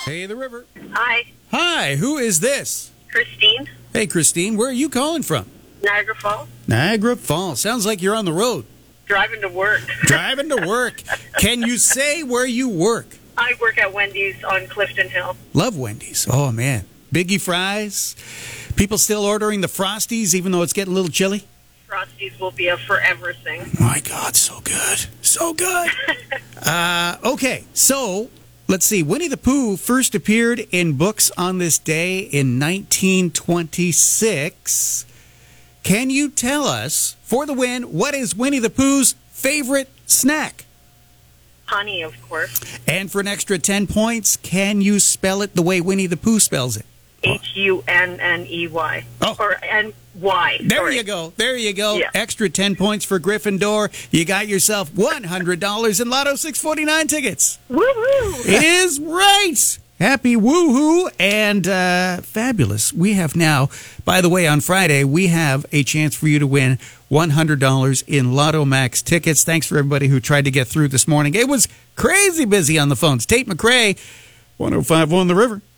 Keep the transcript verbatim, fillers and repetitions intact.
Hey, the river. Hi, Hi, who is this? Christine, Hey, Christine, where are you calling from? Niagara Falls. Niagara Falls. Sounds like you're on the road. Driving to work. Driving to work. Can you say where you work? I work at Wendy's on Clifton Hill. Love Wendy's. Oh, man. Biggie fries. People still ordering the Frosties even though it's getting a little chilly? Frosties will be a forever thing. My God, so good. So good. uh, okay, so let's see. Winnie the Pooh first appeared in books on this day in nineteen twenty-six. Can you tell us, for the win, what is Winnie the Pooh's favorite snack? Honey, of course. And for an extra ten points, can you spell it the way Winnie the Pooh spells it? H U N N E Y. Oh. Or N Y. There Sorry. you go. There you go. Yeah. Extra ten points for Gryffindor. You got yourself one hundred dollars in Lotto six forty-nine tickets. Woo-hoo! It is right. Happy woohoo and uh, fabulous. We have now, by the way, on Friday, we have a chance for you to win one hundred dollars in Lotto Max tickets. Thanks for everybody who tried to get through this morning. It was crazy busy on the phones. Tate McRae, one oh five point one The River.